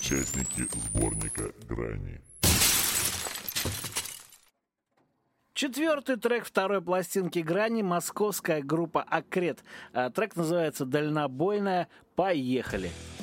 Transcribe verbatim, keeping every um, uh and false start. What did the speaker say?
участники сборника «Грани». Четвертый трек второй пластинки «Грани» — московская группа «Акрет». А, трек называется «Дальнобойная». Поехали!